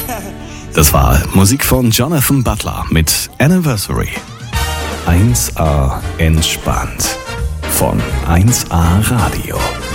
Das war Musik von Jonathan Butler mit Anniversary. 1A entspannt von 1A Radio.